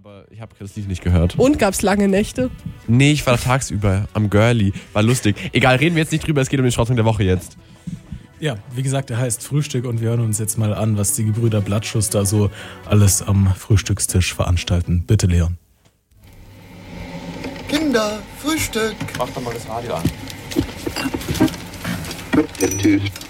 aber ich habe das Lied nicht gehört. Und gab's lange Nächte? Nee, ich war tagsüber am Girlie. War lustig. Egal, reden wir jetzt nicht drüber, es geht um den Schrottsong der Woche jetzt. Ja, wie gesagt, er heißt Frühstück und wir hören uns jetzt mal an, was die Gebrüder Blattschuss da so alles am Frühstückstisch veranstalten. Bitte, Leon. Kinder, Frühstück. Mach doch mal das Radio an. Tschüss.